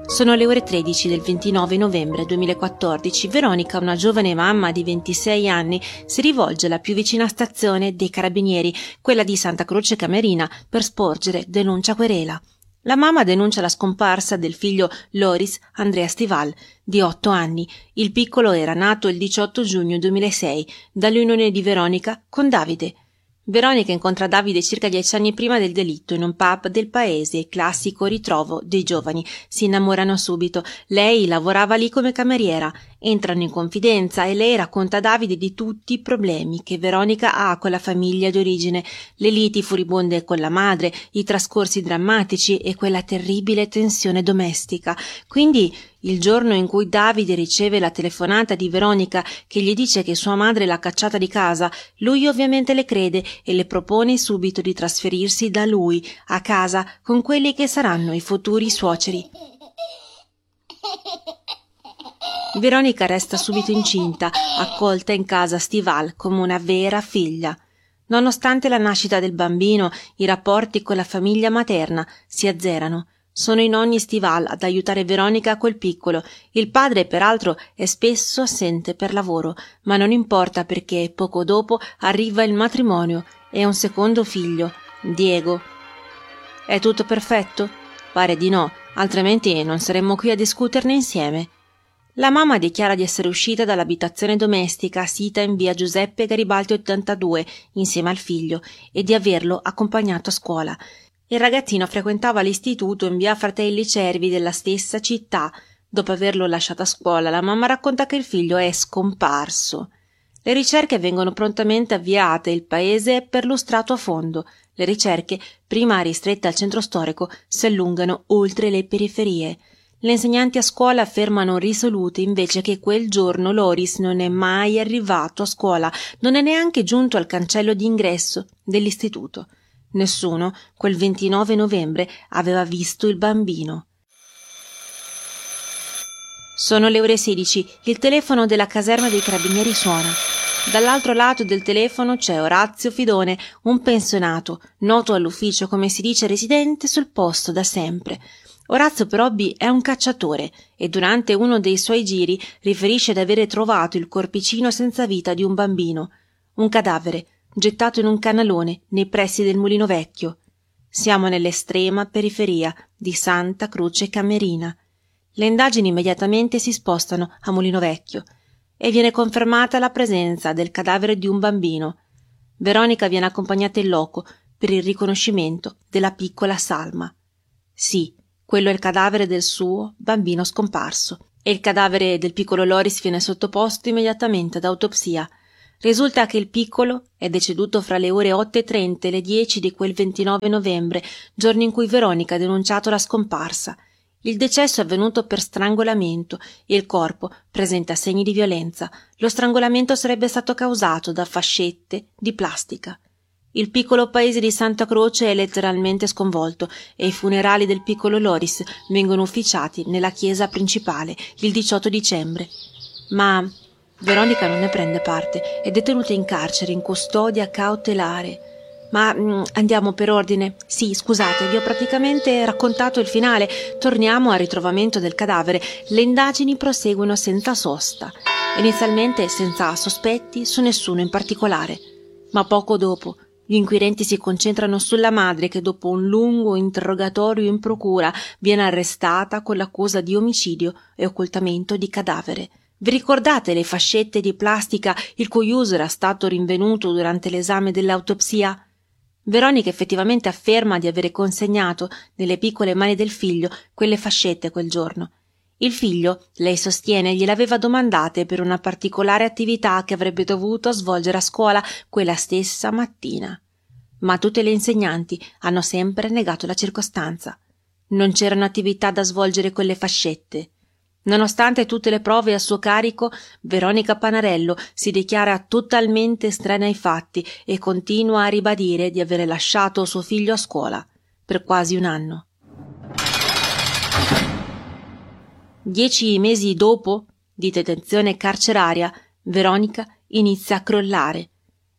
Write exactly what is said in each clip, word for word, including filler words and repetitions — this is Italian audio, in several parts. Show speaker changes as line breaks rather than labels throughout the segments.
Sono le ore tredici del ventinove novembre duemilaquattordici. Veronica, una giovane mamma di ventisei anni, si rivolge alla più vicina stazione dei Carabinieri, quella di Santa Croce Camerina, per sporgere denuncia querela. La mamma denuncia la scomparsa del figlio Loris Andrea Stival, di otto anni. Il piccolo era nato il diciotto giugno duemilasei dall'unione di Veronica con Davide. Veronica incontra Davide circa dieci anni prima del delitto in un pub del paese, classico ritrovo dei giovani. Si innamorano subito. Lei lavorava lì come cameriera. Entrano in confidenza e lei racconta a Davide di tutti i problemi che Veronica ha con la famiglia d'origine, le liti furibonde con la madre, i trascorsi drammatici e quella terribile tensione domestica. Quindi, il giorno in cui Davide riceve la telefonata di Veronica che gli dice che sua madre l'ha cacciata di casa, lui ovviamente le crede e le propone subito di trasferirsi da lui a casa con quelli che saranno i futuri suoceri. Veronica resta subito incinta, accolta in casa Stival come una vera figlia. Nonostante la nascita del bambino, i rapporti con la famiglia materna si azzerano. Sono i nonni Stival ad aiutare Veronica col piccolo. Il padre, peraltro, è spesso assente per lavoro, ma non importa perché poco dopo arriva il matrimonio e un secondo figlio, Diego. È tutto perfetto? Pare di no, altrimenti non saremmo qui a discuterne insieme. La mamma dichiara di essere uscita dall'abitazione domestica sita in via Giuseppe Garibaldi ottantadue insieme al figlio e di averlo accompagnato a scuola. Il ragazzino frequentava l'istituto in via Fratelli Cervi della stessa città. Dopo averlo lasciato a scuola, la mamma racconta che il figlio è scomparso. Le ricerche vengono prontamente avviate e il paese è perlustrato a fondo. Le ricerche, prima ristrette al centro storico, si allungano oltre le periferie. Le insegnanti a scuola affermano risolute invece che quel giorno Loris non è mai arrivato a scuola, non è neanche giunto al cancello d'ingresso dell'istituto. Nessuno, quel ventinove novembre, aveva visto il bambino. Sono le ore sedici. Il telefono della caserma dei Carabinieri suona. Dall'altro lato del telefono c'è Orazio Fidone, un pensionato, noto all'ufficio come si dice residente sul posto da sempre. Orazio per hobby è un cacciatore e durante uno dei suoi giri riferisce di avere trovato il corpicino senza vita di un bambino, un cadavere, gettato in un canalone nei pressi del Mulino Vecchio. Siamo nell'estrema periferia di Santa Croce Camerina. Le indagini immediatamente si spostano a Mulino Vecchio e viene confermata la presenza del cadavere di un bambino. Veronica viene accompagnata in loco per il riconoscimento della piccola Salma. Sì, quello è il cadavere del suo bambino scomparso e il cadavere del piccolo Loris viene sottoposto immediatamente ad autopsia. Risulta che il piccolo è deceduto fra le ore otto e trenta e le dieci di quel ventinove novembre, giorno in cui Veronica ha denunciato la scomparsa. Il decesso è avvenuto per strangolamento e il corpo presenta segni di violenza. Lo strangolamento sarebbe stato causato da fascette di plastica. Il piccolo paese di Santa Croce è letteralmente sconvolto e i funerali del piccolo Loris vengono ufficiati nella chiesa principale il diciotto dicembre. Ma Veronica non ne prende parte, è detenuta in carcere in custodia cautelare. Ma mh, andiamo per ordine. Sì, scusate, vi ho praticamente raccontato il finale. Torniamo al ritrovamento del cadavere. Le indagini proseguono senza sosta. Inizialmente senza sospetti su nessuno in particolare. Ma poco dopo gli inquirenti si concentrano sulla madre che dopo un lungo interrogatorio in procura viene arrestata con l'accusa di omicidio e occultamento di cadavere. Vi ricordate le fascette di plastica il cui uso era stato rinvenuto durante l'esame dell'autopsia? Veronica effettivamente afferma di avere consegnato nelle piccole mani del figlio quelle fascette quel giorno. Il figlio, lei sostiene, gliel'aveva domandate per una particolare attività che avrebbe dovuto svolgere a scuola quella stessa mattina. Ma tutte le insegnanti hanno sempre negato la circostanza. Non c'erano attività da svolgere con le fascette. Nonostante tutte le prove a suo carico, Veronica Panarello si dichiara totalmente estranea ai fatti e continua a ribadire di avere lasciato suo figlio a scuola per quasi un anno. Dieci mesi dopo, di detenzione carceraria, Veronica inizia a crollare.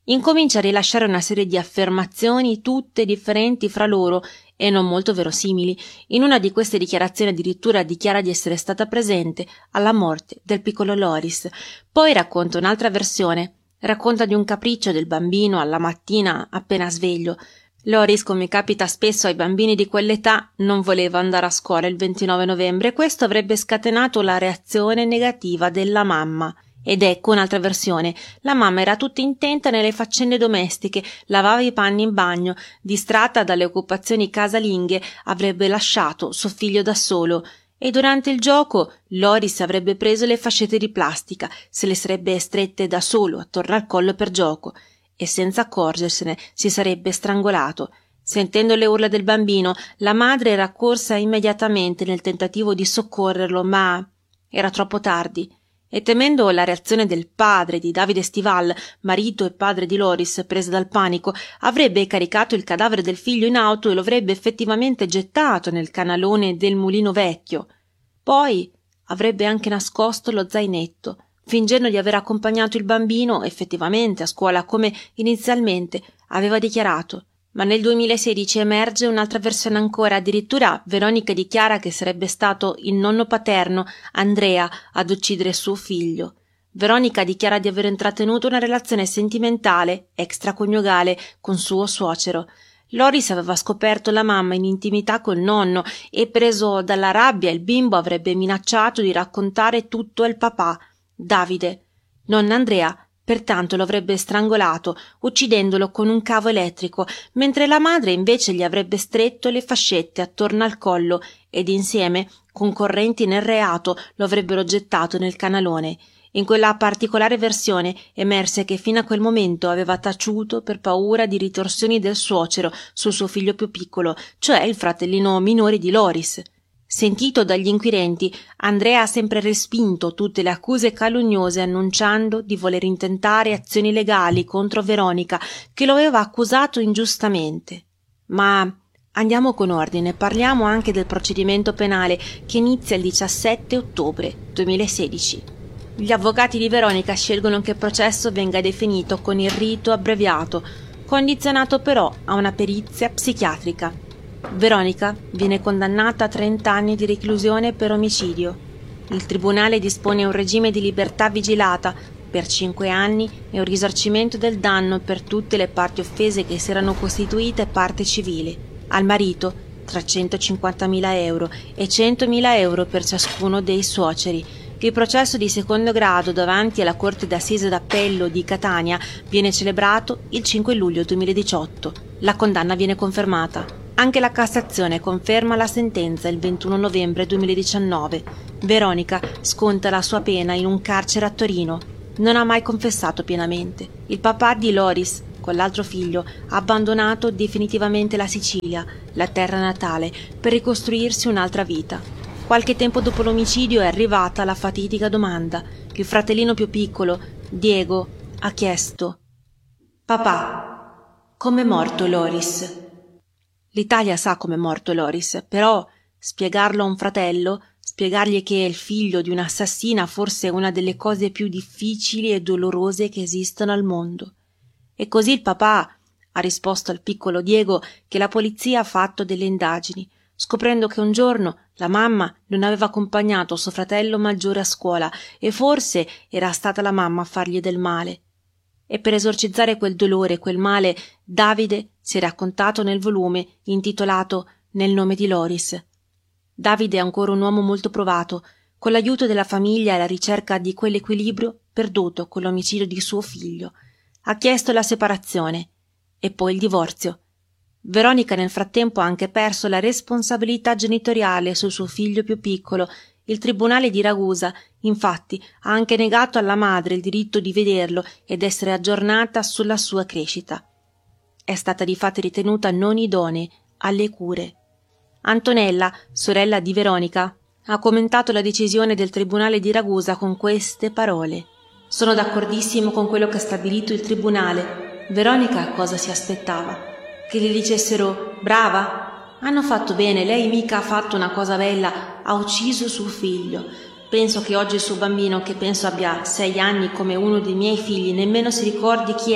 Incomincia a rilasciare una serie di affermazioni tutte differenti fra loro e non molto verosimili. In una di queste dichiarazioni addirittura dichiara di essere stata presente alla morte del piccolo Loris. Poi racconta un'altra versione. Racconta di un capriccio del bambino alla mattina appena sveglio. Loris, come capita spesso ai bambini di quell'età, non voleva andare a scuola il ventinove novembre e questo avrebbe scatenato la reazione negativa della mamma. Ed ecco un'altra versione. La mamma era tutta intenta nelle faccende domestiche, lavava i panni in bagno, distratta dalle occupazioni casalinghe, avrebbe lasciato suo figlio da solo. E durante il gioco Loris avrebbe preso le fascette di plastica, se le sarebbe strette da solo attorno al collo per gioco e senza accorgersene si sarebbe strangolato. Sentendo le urla del bambino, la madre era corsa immediatamente nel tentativo di soccorrerlo, ma era troppo tardi. E temendo la reazione del padre di Davide Stival, marito e padre di Loris, presa dal panico, avrebbe caricato il cadavere del figlio in auto e lo avrebbe effettivamente gettato nel canalone del mulino vecchio. Poi avrebbe anche nascosto lo zainetto, fingendo di aver accompagnato il bambino effettivamente a scuola come inizialmente aveva dichiarato. Ma nel duemilasedici emerge un'altra versione ancora, addirittura Veronica dichiara che sarebbe stato il nonno paterno, Andrea, ad uccidere suo figlio. Veronica dichiara di aver intrattenuto una relazione sentimentale, extraconiugale, con suo suocero. Loris aveva scoperto la mamma in intimità col nonno e, preso dalla rabbia, il bimbo avrebbe minacciato di raccontare tutto al papà, Davide. Nonna Andrea pertanto lo avrebbe strangolato, uccidendolo con un cavo elettrico, mentre la madre invece gli avrebbe stretto le fascette attorno al collo ed insieme, concorrenti nel reato, lo avrebbero gettato nel canalone. In quella particolare versione emerse che fino a quel momento aveva taciuto per paura di ritorsioni del suocero sul suo figlio più piccolo, cioè il fratellino minore di Loris. Sentito dagli inquirenti, Andrea ha sempre respinto tutte le accuse calunniose, annunciando di voler intentare azioni legali contro Veronica, che lo aveva accusato ingiustamente. Ma andiamo con ordine, parliamo anche del procedimento penale che inizia il diciassette ottobre duemilasedici. Gli avvocati di Veronica scelgono che il processo venga definito con il rito abbreviato, condizionato però a una perizia psichiatrica. Veronica viene condannata a trenta anni di reclusione per omicidio. Il tribunale dispone un regime di libertà vigilata per cinque anni e un risarcimento del danno per tutte le parti offese che si erano costituite parte civile. Al marito trecentocinquantamila euro e centomila euro per ciascuno dei suoceri. Il processo di secondo grado davanti alla Corte d'Assise d'Appello di Catania viene celebrato il cinque luglio duemiladiciotto. La condanna viene confermata. Anche la Cassazione conferma la sentenza il ventuno novembre duemiladiciannove. Veronica sconta la sua pena in un carcere a Torino. Non ha mai confessato pienamente. Il papà di Loris, con l'altro figlio, ha abbandonato definitivamente la Sicilia, la terra natale, per ricostruirsi un'altra vita. Qualche tempo dopo l'omicidio è arrivata la fatidica domanda. Il fratellino più piccolo, Diego, ha chiesto: «Papà, com'è morto Loris?» L'Italia sa com'è morto Loris, però spiegarlo a un fratello, spiegargli che è il figlio di un'assassina, forse è una delle cose più difficili e dolorose che esistano al mondo. E così il papà ha risposto al piccolo Diego che la polizia ha fatto delle indagini, scoprendo che un giorno la mamma non aveva accompagnato suo fratello maggiore a scuola e forse era stata la mamma a fargli del male. E per esorcizzare quel dolore e quel male, Davide si è raccontato nel volume intitolato Nel nome di Loris. Davide è ancora un uomo molto provato, con l'aiuto della famiglia e alla ricerca di quell'equilibrio perduto con l'omicidio di suo figlio. Ha chiesto la separazione e poi il divorzio. Veronica nel frattempo ha anche perso la responsabilità genitoriale sul suo figlio più piccolo. Il tribunale di Ragusa, infatti, ha anche negato alla madre il diritto di vederlo ed essere aggiornata sulla sua crescita. È stata difatti ritenuta non idonea alle cure. Antonella, sorella di Veronica, ha commentato la decisione del tribunale di Ragusa con queste parole: «Sono d'accordissimo con quello che ha stabilito il tribunale. Veronica cosa si aspettava? Che gli dicessero brava? Hanno fatto bene, lei mica ha fatto una cosa bella, ha ucciso suo figlio. Penso che oggi il suo bambino, che penso abbia sei anni come uno dei miei figli, nemmeno si ricordi chi è.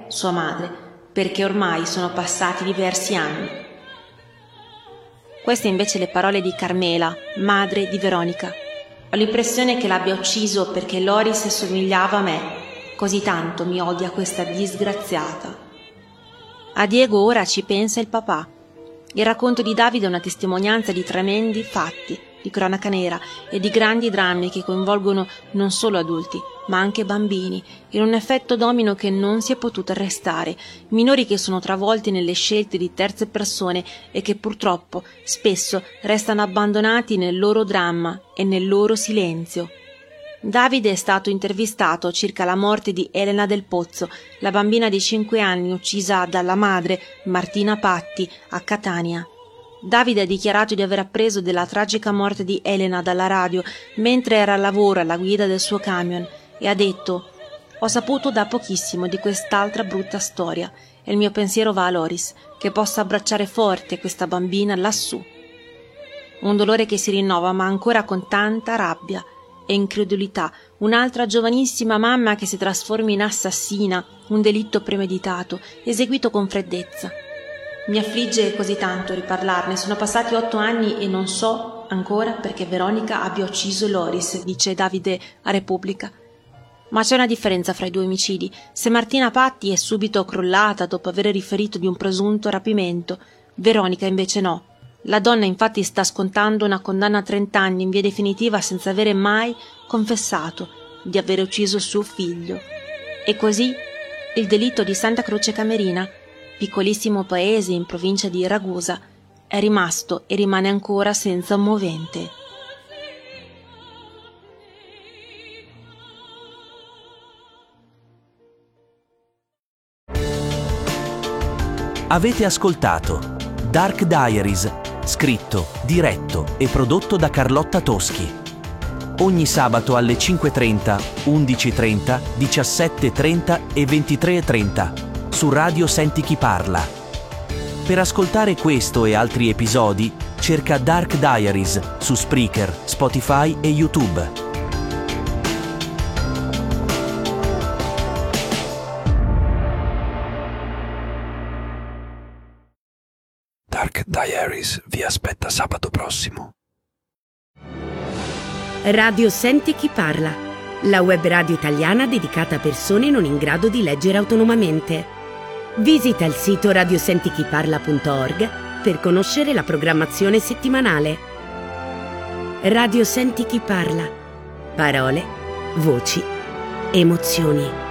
sua madre, perché ormai sono passati diversi anni. Queste invece le parole di Carmela, madre di Veronica. Ho l'impressione che l'abbia ucciso perché Loris somigliava a me, così tanto mi odia questa disgraziata. A Diego ora ci pensa il papà. Il racconto di Davide è una testimonianza di tremendi fatti, di cronaca nera e di grandi drammi che coinvolgono non solo adulti, ma anche bambini, in un effetto domino che non si è potuto arrestare, minori che sono travolti nelle scelte di terze persone e che purtroppo spesso restano abbandonati nel loro dramma e nel loro silenzio. Davide è stato intervistato circa la morte di Elena Del Pozzo, la bambina di cinque anni uccisa dalla madre, Martina Patti, a Catania. Davide ha dichiarato di aver appreso della tragica morte di Elena dalla radio mentre era al lavoro alla guida del suo camion e ha detto: «Ho saputo da pochissimo di quest'altra brutta storia e il mio pensiero va a Loris, che possa abbracciare forte questa bambina lassù». Un dolore che si rinnova, ma ancora con tanta rabbia e incredulità. Un'altra giovanissima mamma che si trasforma in assassina, un delitto premeditato, eseguito con freddezza. Mi affligge così tanto riparlarne. Sono passati otto anni e non so ancora perché Veronica abbia ucciso Loris, dice Davide a Repubblica. Ma c'è una differenza fra i due omicidi. Se Martina Patti è subito crollata dopo aver riferito di un presunto rapimento, Veronica invece no. La donna infatti sta scontando una condanna a trenta anni in via definitiva senza avere mai confessato di aver ucciso suo figlio. E così il delitto di Santa Croce Camerina, piccolissimo paese in provincia di Ragusa, è rimasto e rimane ancora senza un movente.
Avete ascoltato Dark Diaries, scritto, diretto e prodotto da Carlotta Toschi. Ogni sabato alle cinque e trenta, undici e trenta, diciassette e trenta e ventitré e trenta su Radio Senti Chi Parla. Per ascoltare questo e altri episodi, cerca Dark Diaries su Spreaker, Spotify e YouTube.
Dark Diaries vi aspetta sabato prossimo.
Radio Senti Chi Parla, la web radio italiana dedicata a persone non in grado di leggere autonomamente. Visita il sito radiosentichiparla punto org per conoscere la programmazione settimanale. Radio Senti Chi Parla. Parole, voci, emozioni.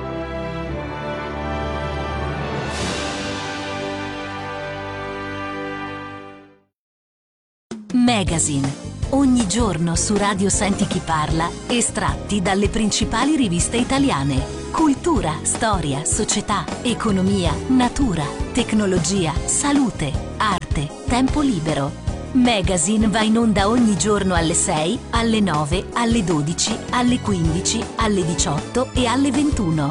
Magazine. Ogni giorno su Radio Senti Chi Parla, estratti dalle principali riviste italiane. Cultura, storia, società, economia, natura, tecnologia, salute, arte, tempo libero. Magazine va in onda ogni giorno alle sei, alle nove, alle dodici, alle quindici, alle diciotto e alle ventuno.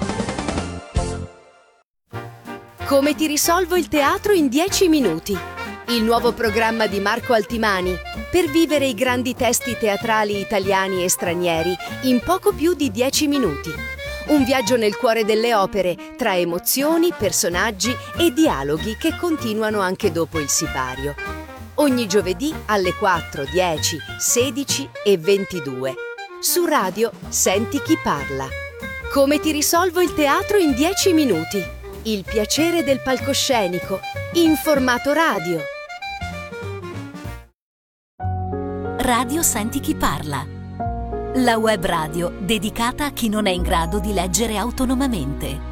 Come ti risolvo il teatro in dieci minuti? Il nuovo programma di Marco Altimani per vivere i grandi testi teatrali italiani e stranieri in poco più di dieci minuti. Un viaggio nel cuore delle opere, tra emozioni, personaggi e dialoghi che continuano anche dopo il sipario. Ogni giovedì alle quattro, dieci, sedici e ventidue. Su Radio Senti Chi Parla. Come ti risolvo il teatro in dieci minuti? Il piacere del palcoscenico, in formato radio.
Radio Senti Chi Parla. La web radio dedicata a chi non è in grado di leggere autonomamente.